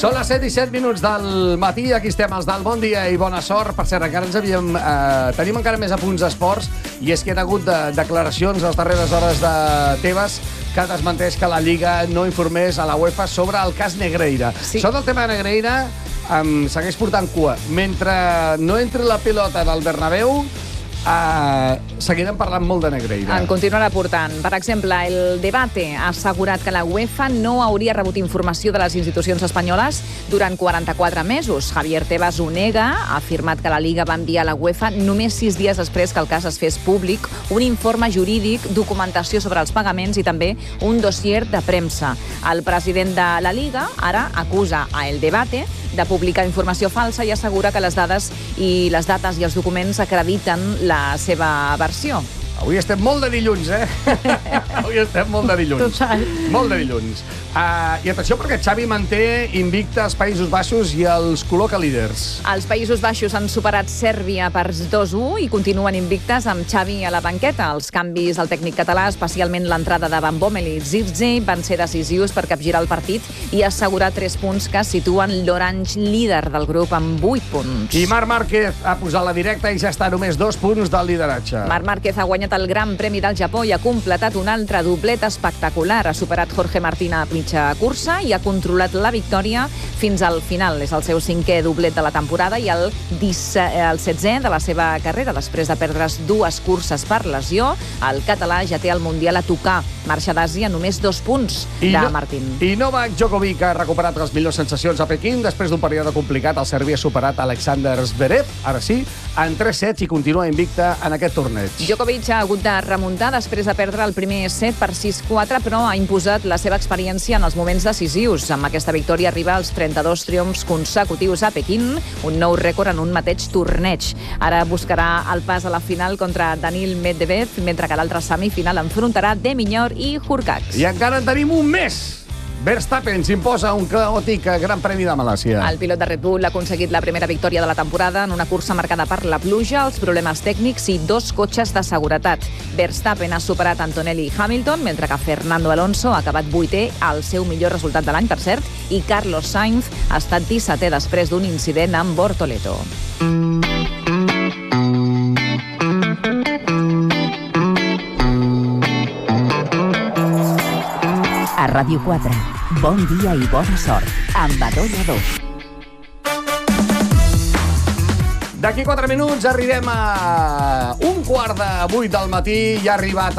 Són les 7 i 7 minuts del matí, aquí estem els del Bon Dia i Bona Sort. Per cert, encara tenim encara més apunts d'esports, i és que hi ha hagut declaracions a les darreres hores de Tebas que desmenteix que la Lliga no informés a la UEFA sobre el cas Negreira. Sí. Sobre el tema de Negreira segueix portant cua. Mentre no entri la pilota del Bernabéu, seguirem parlant molt de Negreira. En continuarà portant. Per exemple, el Debate ha assegurat que la UEFA no hauria rebut informació de les institucions espanyoles durant 44 mesos. Javier Tebas ho nega, ha afirmat que la Liga va enviar a la UEFA només 6 dies després que el cas es fes públic un informe jurídic, documentació sobre els pagaments i també un dossier de premsa. El president de la Liga ara acusa a El Debate de publicar informació falsa i assegura que les dades i les dates i els documents acrediten la seva versió. Avui estem molt de dilluns, Avui estem molt de dilluns. Total. Molt de dilluns. I atenció, perquè Xavi manté invicte als Països Baixos i els col·loca líders. Els Països Baixos han superat Sèrbia per 2-1 i continuen invictes amb Xavi a la banqueta. Els canvis al tècnic català, especialment l'entrada de Van Bommel i Zirkzee, van ser decisius per capgirar el partit i assegurar 3 punts que situen l'Orange líder del grup amb 8 punts. I Marc Márquez ha posat la directa i ja està només 2 punts del lideratge. Marc Márquez ha guanyat el Gran Premi del Japó i ha completat un altre doblet espectacular. Ha superat Jorge Martín a mitja cursa i ha controlat la victòria fins al final. És el seu 5è doblet de la temporada i el 16è de la seva carrera. Després de perdre's 2 curses per lesió, el català ja té el Mundial a tocar. Marxa d'Àsia només 2 punts de Martín. I Novak Djokovic ha recuperat les millors sensacions a Pequín. Després d'un període complicat, el serbi ha superat Alexander Zverev, ara sí, en 3 sets i continua invicte en aquest torneig. Djokovic ha hagut de remuntar després de perdre el primer set per 6-4, però ha imposat la seva experiència en els moments decisius. Amb aquesta victòria arriba als 32 triomfs consecutius a Pequín, un nou rècord en un mateix torneig. Ara buscarà el pas a la final contra Daniil Medvedev, mentre que l'altra semifinal enfrontarà Demignior i Hurkacz. I encara en tenim un més. Verstappen s'imposa un caòtic Gran Premi de Malàisia. El pilot de Red Bull ha aconseguit la primera victòria de la temporada en una cursa marcada per la pluja, els problemes tècnics i 2 cotxes de seguretat. Verstappen ha superat Antonelli i Hamilton, mentre que Fernando Alonso ha acabat 8è, el seu millor resultat de l'any, per cert, i Carlos Sainz ha estat 17è després d'un incident amb Bortoleto. A Ràdio 4, Bon Dia i Bona Sort, amb Adolla 2. D'aquí 4 minuts arribem a 7:45 del matí i ha arribat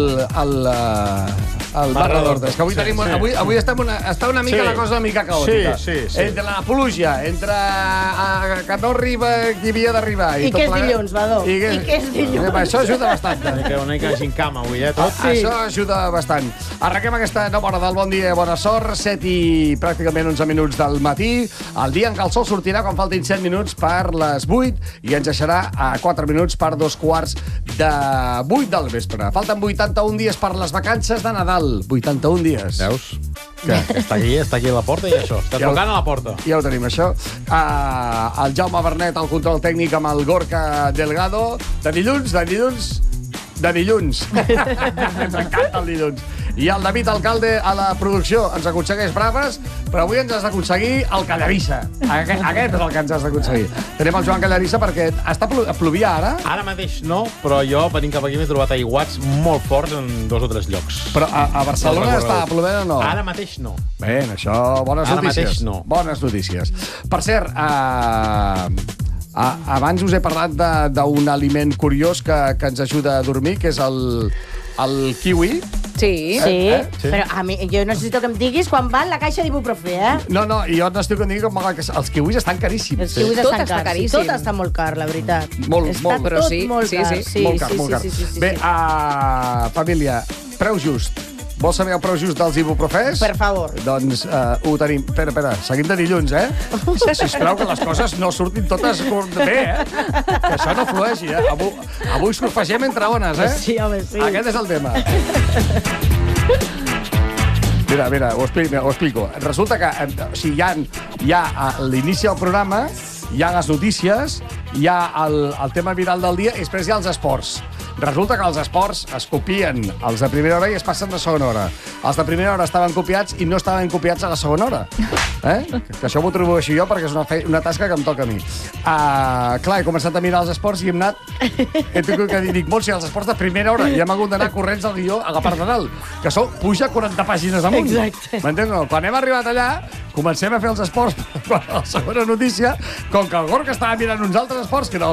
el Barra d'Hortes, que avui està una mica la cosa una mica caòtica. Sí. Entre la pluja, entre que no arriba qui havia d'arribar. I que és dilluns, Badó. I que és dilluns. Això ajuda bastant. Que una mica gincama avui, tot. Això ajuda bastant. Arrenquem aquesta nova hora del Bon Dia i Bona Sort, 7 i pràcticament 11 minuts del matí, el dia en què el sol sortirà quan faltin 7 minuts per les 8 i ens deixarà a 4 minuts per 7:45 del vespre. Falten 81 dies per les vacances de Nadal. 81 dies. Veus? Què? Està aquí a la porta i això. Està tocant a la porta. Ja ho tenim, això. El Jaume Bernet, al control tècnic, amb el Gorka Delgado. De dilluns. Ens encanta el dilluns. I el David Alcalde a la producció. Ens aconsegueix braves, però avui ens has d'aconseguir el Callarissa. Aquest és el que ens has d'aconseguir. Tenim el Joan Callarissa perquè està pluvia ara. Ara mateix no, però jo, venint cap aquí, m'he trobat aiguats molt forts en 2 o 3 llocs. Però a Barcelona està plovent o no? Ara mateix no. Bé, això, bones Ara notícies. mateix no. Bones notícies. Per cert, abans us he parlat d'un aliment curiós que ens ajuda a dormir, que és el kiwi. Sí. Però a mi, jo necessito que em diguis quan val la caixa d'ibuprofè, No, jo necessito que em digui com que els kiwis estan caríssims. Els kiwis Tot estan està cars. caríssim. Tot està molt car, la veritat. Molt, està molt. Però tot sí, molt car. Molt car. Bé, família, preu just. Vols saber el preu just dels ibuprofès? Per favor. Doncs ho tenim. Espera, seguim de dilluns, Sisplau, que les coses no surtin totes bé, Que això no flueixi, Avui surfegem entre ones, Sí, home, sí. Aquest és el tema. Mira, ho explico. Resulta que hi ha a l'inici del programa, hi ha les notícies, hi ha el tema viral del dia i després hi ha els esports. Resulta que els esports es copien els de primera hora i es passen de segona hora. Els de primera hora estaven copiats i no estaven copiats a la segona hora. Que això m'ho atribueixo jo perquè és una tasca que em toca a mi. Clar, he començat a mirar els esports i hem anat... He tingut que dir, dic, Montse, els esports de primera hora, i hem hagut d'anar corrents al guió a la part de dalt, que puja 40 pàgines amunt. Exacte. M'entens? Quan hem arribat allà, comencem a fer els esports, però la segona notícia, com que el Gorka estava mirant uns altres esports, que era